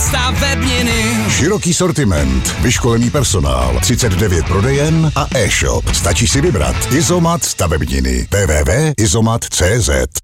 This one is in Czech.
stavebniny. Široký sortiment, vyškolený personál, 39 prodejen a e-shop. Stačí si vybrat. Izomat stavebniny. www.izomat.cz